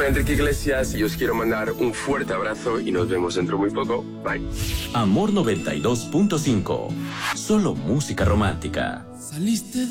soy Enrique Iglesias y os quiero mandar un fuerte abrazo y nos vemos dentro muy poco. Bye. Amor 92.5. Solo música romántica. Saliste